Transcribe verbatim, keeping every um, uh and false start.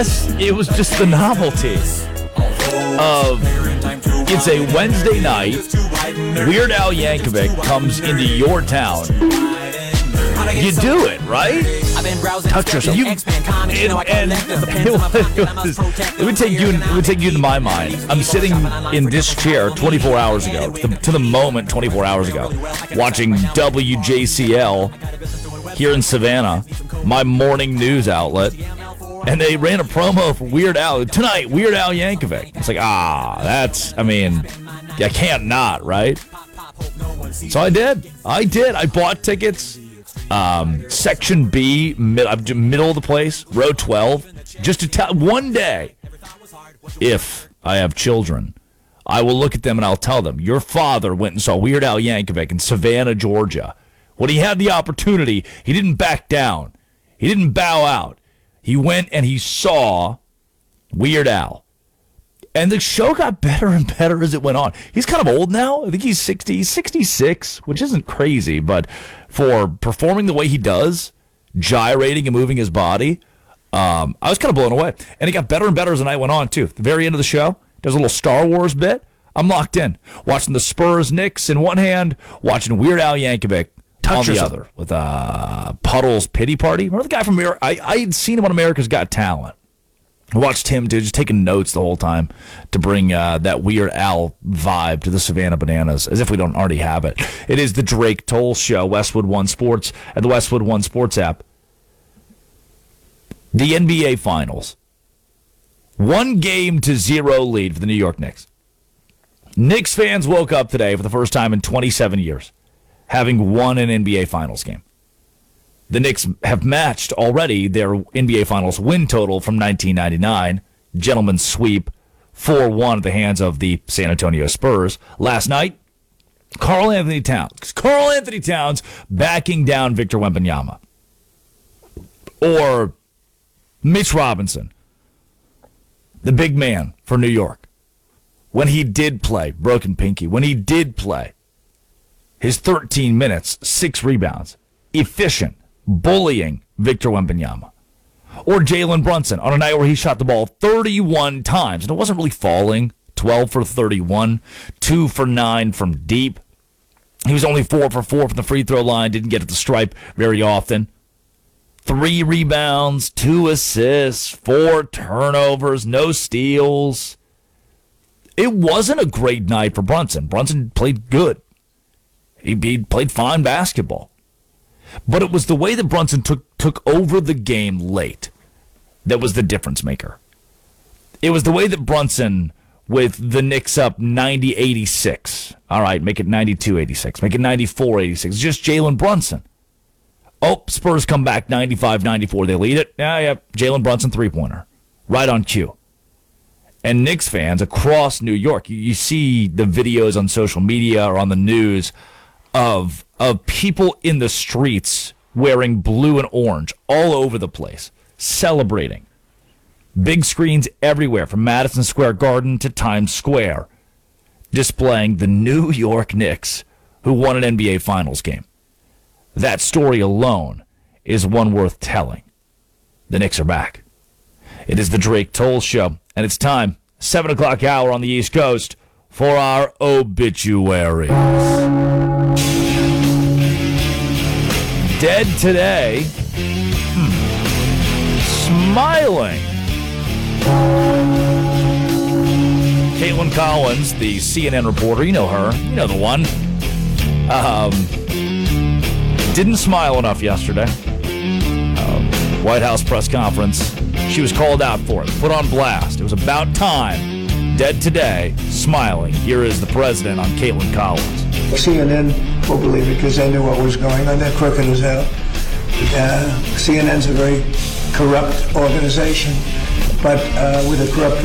It was just the novelty of it's a Wednesday night. Weird Al Yankovic comes into your town. You do it, right? Touch yourself. You, and, and it was, it would take you. It would take you to my mind. I'm sitting in this chair twenty-four hours ago, to the, to the moment twenty-four hours ago, watching W J C L here in Savannah, my morning news outlet. And they ran a promo for Weird Al. Tonight, Weird Al Yankovic. It's like, ah, that's, I mean, I can't not, right? So I did. I did. I bought tickets. Um, Section B, mid, middle of the place, row twelve. Just to tell, one day, if I have children, I will look at them and I'll tell them, your father went and saw Weird Al Yankovic in Savannah, Georgia. When he had the opportunity, he didn't back down. He didn't bow out. He went and he saw Weird Al. And the show got better and better as it went on. He's kind of old now. I think he's sixty, he's sixty-six, which isn't crazy, but for performing the way he does, gyrating and moving his body, um, I was kind of blown away. And it got better and better as the night went on, too. At the very end of the show, there's a little Star Wars bit. I'm locked in. Watching the Spurs Knicks in one hand, watching Weird Al Yankovic on the other with uh, Puddle's Pity Party. Remember the guy from America? I, I had seen him on America's Got Talent. I watched him dude, just taking notes the whole time to bring uh, that Weird Al vibe to the Savannah Bananas, as if we don't already have it. It is the Drake Toll Show, Westwood One Sports, and the Westwood One Sports app. The N B A Finals. One game to zero lead for the New York Knicks. Knicks fans woke up today for the first time in twenty-seven years, having won an N B A Finals game. The Knicks have matched already their N B A Finals win total from nineteen ninety-nine. Gentleman's sweep, four one at the hands of the San Antonio Spurs. Last night, Karl Anthony Towns. Karl Anthony Towns backing down Victor Wembanyama. Or Mitch Robinson, the big man for New York. When he did play, broken pinky, when he did play, his thirteen minutes, six rebounds, efficient, bullying Victor Wembanyama. Or Jalen Brunson on a night where he shot the ball thirty-one times. And it wasn't really falling. twelve for thirty-one, two for nine from deep. He was only four for four from the free throw line. Didn't get at the stripe very often. Three rebounds, two assists, four turnovers, no steals. It wasn't a great night for Brunson. Brunson played good. He, he played fine basketball. But it was the way that Brunson took took over the game late that was the difference maker. It was the way that Brunson, with the Knicks up ninety eighty-six, all right, make it ninety-two eighty-six, make it ninety-four eighty-six, just Jalen Brunson. Oh, Spurs come back ninety-five ninety-four, they lead it. Yeah, yeah, Jalen Brunson three-pointer, right on cue. And Knicks fans across New York, you, you see the videos on social media or on the news of of people in the streets wearing blue and orange all over the place, celebrating. Big screens everywhere, from Madison Square Garden to Times Square, displaying the New York Knicks, who won an N B A Finals game. That story alone is one worth telling. The Knicks are back. It is the Drake Toll Show, and it's time, seven o'clock hour on the East Coast, for our obituaries. Dead today, hmm. smiling. Caitlin Collins, the C N N reporter, you know her, you know the one, um, didn't smile enough yesterday. Um, White House press conference, she was called out for it, put on blast. It was about time. Dead today, smiling. Here is the president on Caitlin Collins. C N N will believe it because they knew what was going on. They're crooked as hell. Uh, C N N's a very corrupt organization, but uh, with a corrupt